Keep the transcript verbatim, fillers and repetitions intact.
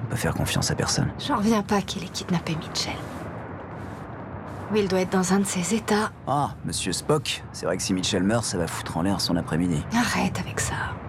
On peut faire confiance à personne. J'en reviens pas qu'il ait kidnappé Mitchell. Will doit être dans un de ses états. Ah, monsieur Spock, c'est vrai que si Mitchell meurt, ça va foutre en l'air son après-midi. Arrête avec ça.